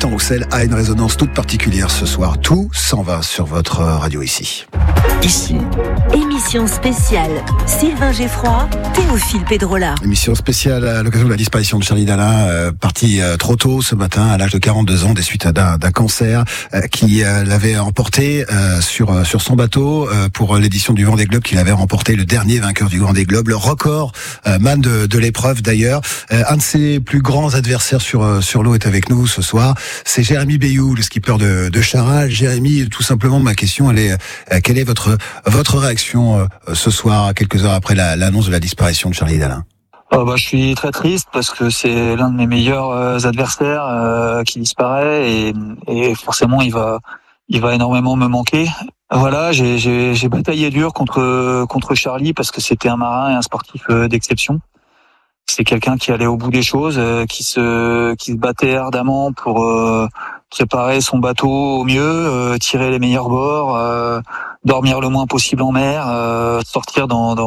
Gaëtan Roussel a une résonance toute particulière ce soir. Tout s'en va sur votre radio ici. Ici. Émission spéciale Sylvain Geffroy, Théophile Pedrola. Émission spéciale à l'occasion de la disparition de Charlie Dalin, parti trop tôt ce matin à l'âge de 42 ans des suites d'un cancer qui l'avait emporté sur son bateau pour l'édition du Vendée Globe, qu'il avait remporté, le dernier vainqueur du Vendée Globe, le record man de l'épreuve d'ailleurs. Un de ses plus grands adversaires sur l'eau est avec nous ce soir, c'est Jérémy Bayou, le skipper de Charal. Jérémy, tout simplement, ma question elle est quelle est votre réaction ce soir, quelques heures après l'annonce de la disparition de Charlie Dalin? Je suis très triste parce que c'est l'un de mes meilleurs adversaires qui disparaît et forcément il va énormément me manquer. Voilà, j'ai bataillé dur contre Charlie parce que c'était un marin et un sportif d'exception. C'est quelqu'un qui allait au bout des choses, qui se battait ardemment pour préparer son bateau au mieux, tirer les meilleurs bords, dormir le moins possible en mer, sortir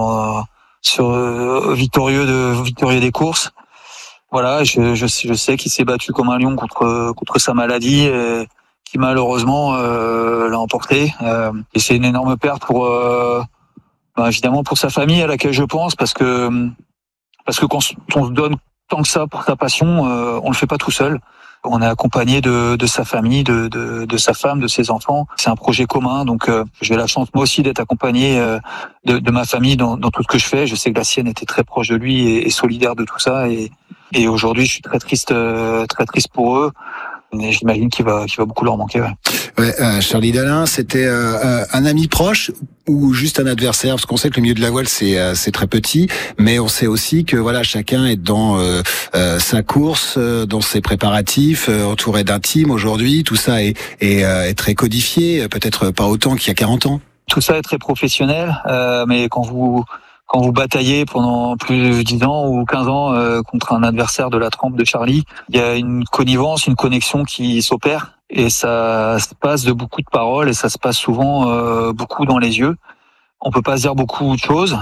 victorieux des courses. Voilà, je sais qu'il s'est battu comme un lion contre sa maladie, qui malheureusement l'a emporté. Et c'est une énorme perte pour évidemment pour sa famille à laquelle je pense, parce que quand on se donne tant que ça pour sa passion, on le fait pas tout seul. On est accompagné de sa famille, de sa femme, de ses enfants. C'est un projet commun, donc j'ai la chance moi aussi d'être accompagné de ma famille dans tout ce que je fais. Je sais que la sienne était très proche de lui et solidaire de tout ça. Et aujourd'hui, je suis très triste pour eux. Et j'imagine qu'il va beaucoup leur manquer. Ouais. Charlie Dalin, c'était un ami proche ou juste un adversaire? Parce qu'on sait que le milieu de la voile c'est très petit, mais on sait aussi que voilà, chacun est dans sa course, dans ses préparatifs, entouré d'un team aujourd'hui. Tout ça est très codifié, peut-être pas autant qu'il y a 40 ans. Tout ça est très professionnel, mais quand vous bataillez pendant plus de 10 ans ou 15 ans contre un adversaire de la trempe de Charlie, il y a une connivence, une connexion qui s'opère, et ça se passe de beaucoup de paroles, et ça se passe souvent beaucoup dans les yeux. On peut pas se dire beaucoup de choses,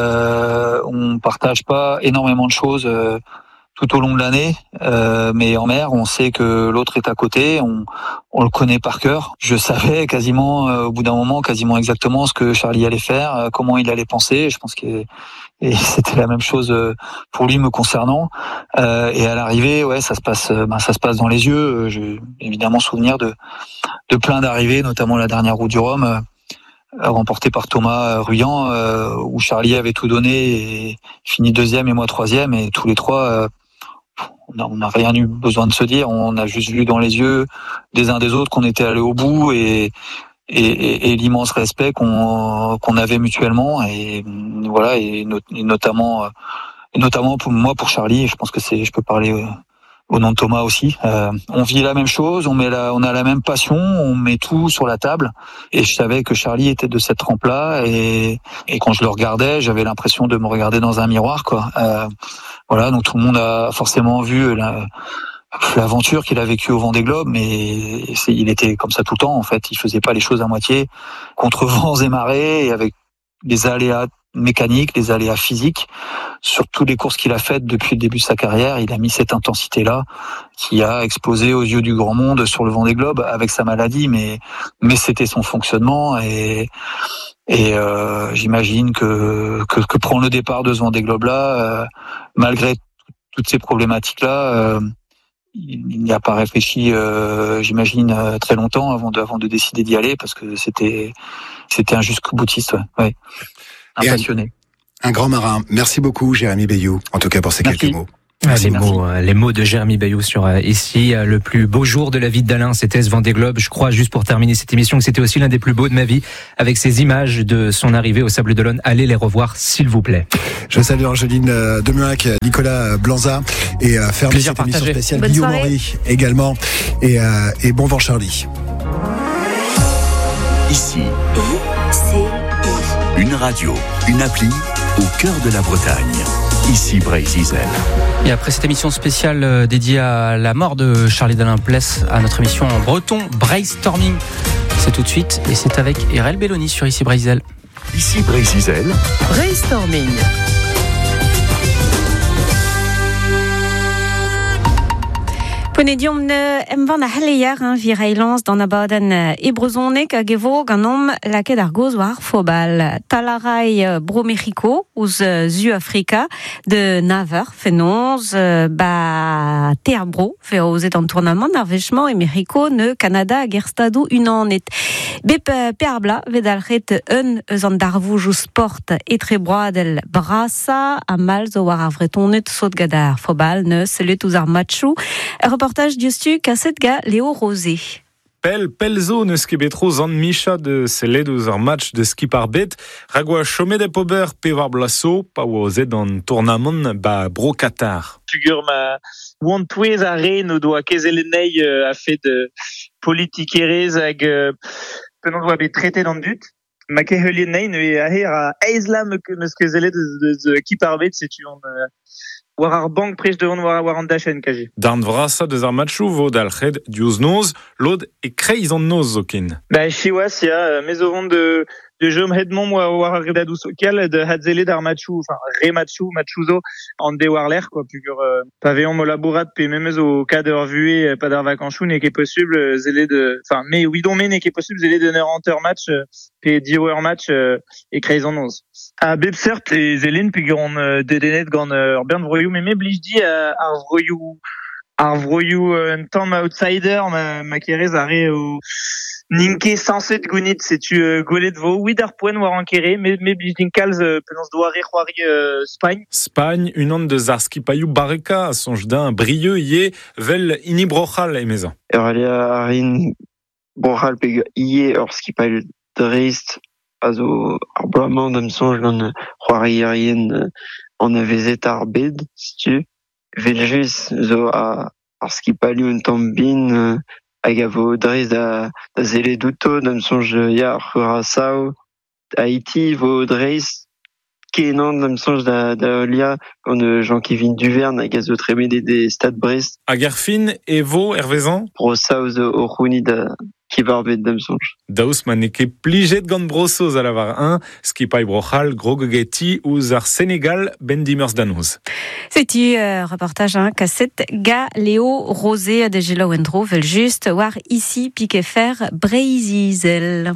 on partage pas énormément de choses tout au long de l'année, mais en mer, on sait que l'autre est à côté, on le connaît par cœur. Je savais quasiment, au bout d'un moment, quasiment exactement ce que Charlie allait faire, comment il allait penser. Je pense que c'était la même chose pour lui me concernant. Et à l'arrivée, ouais, ça se passe dans les yeux. J'ai évidemment souvenir de plein d'arrivées, notamment la dernière Route du Rhum, remportée par Thomas Ruyant, où Charlie avait tout donné et fini deuxième et moi troisième, et tous les trois. On n'a rien eu besoin de se dire, on a juste vu dans les yeux des uns des autres qu'on était allés au bout, et l'immense respect qu'on avait mutuellement, et voilà, et notamment pour moi, pour Charlie. Je pense que je peux parler au nom de Thomas aussi. On vit la même chose, on a la même passion, on met tout sur la table, et je savais que Charlie était de cette trempe-là, et quand je le regardais, j'avais l'impression de me regarder dans un miroir, quoi. Voilà, donc tout le monde a forcément vu l'aventure qu'il a vécue au Vendée Globe, mais il était comme ça tout le temps, en fait. Il faisait pas les choses à moitié, contre vents et marées, et avec des aléas mécaniques, des aléas physiques. Sur toutes les courses qu'il a faites depuis le début de sa carrière, il a mis cette intensité-là qui a explosé aux yeux du grand monde sur le Vendée Globe avec sa maladie, mais c'était son fonctionnement, et j'imagine que prendre le départ de ce Vendée Globe-là, malgré toutes ces problématiques-là, il n'y a pas réfléchi, j'imagine, très longtemps avant de décider d'y aller, parce que c'était un jusqu'au boutiste, ouais. Un passionné. Un grand marin. Merci beaucoup, Jérémy Bayou, en tout cas pour ces quelques mots. Les mots de Jérémy Bayou sur ici, le plus beau jour de la vie de Dalin, c'était ce Vendée Globe. Je crois, juste pour terminer cette émission, que c'était aussi l'un des plus beaux de ma vie, avec ces images de son arrivée au Sables d'Olonne. Allez les revoir, s'il vous plaît. Je salue Angeline Demuac, Nicolas Blanza, et ferme cette émission spéciale. Guillaume Henry également, et bon vent Charlie. Ici, une radio, une appli au cœur de la Bretagne. Ici Brésil. Et après cette émission spéciale dédiée à la mort de Charlie Dalin, place à notre émission en breton, Brainstorming. C'est tout de suite, et c'est avec Erel Belloni sur Ici Brésil. Ici Brésil. Brainstorming. Ponedium ne van a helier vireilans dans abaden ebrozonek a gevo ganom laket ar goz war fobal. Talarai bro Mexico ouz zu Afrika de naver fenons ter bro fe ozet an tournament ar vechman e Mexico ne Canada a gerstado unanet. Bep perbla vedalret un eus an darvoujou sport etre broadel brasa a mal zo war ar vretonet sot gada ar fobal ne selet ouz ar matchou. Reportage d'Ustu Kassetga Léo Rosé. Pelzo neus ket betro zan Micha de seled ouz ar match de ski par bet. Ragwa chomet e pober pe war blaso, pa oa ozet an tournament bro Qatar. Pugur ma oant touez a re no doa kezelenei a fet politik erez hag penan doa bet trete d'an dut. Ma kezelenei ne e aher a eizlam neus kezelet eus ki par bet setu an... war ar bank prech devant war an dachen kaji. Darn vrasa deus ar matchou vod alc'hed diouz noz, lod e kreiz an noz zokin. Chiwas ya, mezo vont de jom hedmon war ar redadou sokal de hadzelet ar matchou, enfin matchou zo an de war l'air, quoi, pugur paveon mo labourat pe memez o kad ur vue pa d'ar vakanchou ne ket possible zelet de, enfin, me ouidon me ne ket possible zelet de neur anter match pe 10 hour match e kreiz an noz. A bep cert e zelen pugur on dedenet gant ur bern vroioù me blij di ar vroioù un tamm outsider ma kerez a re o ninke sanset gounit setu golet vo ouid ar poen war an kere me blij din kalz penans doa re c'hoari Spagne, unan deus ar skipaiou bareka a sonj d'un brieux ie vel ini brochal emezan. Alia ar in brochal pe ie ur skipaiou dreist a zo ar blamant am sonj gant c'hoari erien an avezet ar bed, si tu veljus zo ar skipaiou un tamm bin hag a vo dreiz da zele douto d'am sonj ya ar Curaçao, Haïti vo dreiz kenan d'am sonj da lia gant Jean-Kévin Duverne hag a zo tremede de Stade Brest. Hag ar fin e vo ervezan? Brosa zo o c'houni da kibarbet d'am sonj. Daous ma ne ket plijet gant brosoz a lavar 1, skipai brochal, grogogeti ouz ar Sénégal ben dimers danoz. C'est-tu reportage cassette ga Léo Rosé a de gelo endro vel juste war ici pique fer Breizizel.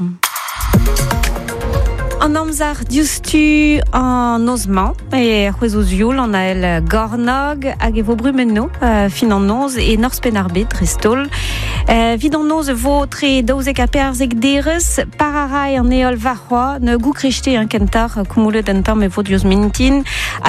En amzar diustu en osman e c'hwezozioul an ael gornog hag e vo brumenno fin an noz e nors penarbet restol. Vid an noz vo tre daouzek a perzek derez par arai an eol varroa ne gou krejte an kentar koumoulet an tamm e vo diouz mintin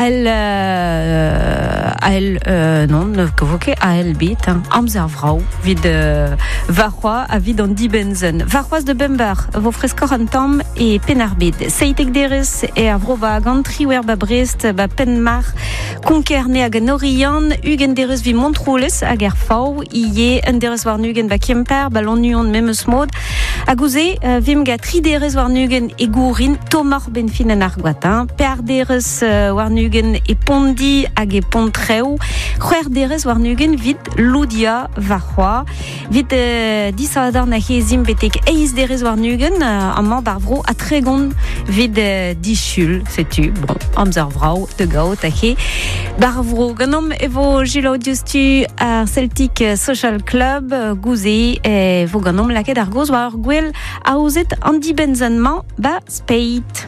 non ne govoke ael bet amzar vrao vid varroa a vid an dibenzen. Varroaz de bember vo freskor an tamm e penarbet. Seitek derez e a vrova gant triwer ba Brest ba penmar konkerne hag an orian ugen derez vi Montroulez hag er fau ie un derez war nugen ba Kemper ba l'onnuon memeus mod hag ouze vim ga tri derez war nugen e gourin tomor ben fin an argoatin per derez war nugen e pondi hag e pontreu c'hwer derez war nugen vid Loudia varroa vid disadar na hezim betek eiz derez war nugen an man bar vro a tregon vid dichul, setu, bon, amzer vrao, de gao, tahe. Bar vro, ganom evo gilo diustu ar Celtic Social Club, gouze, vo ganom laket ar goz war gwell a ouzet an dibenzenman ba speit.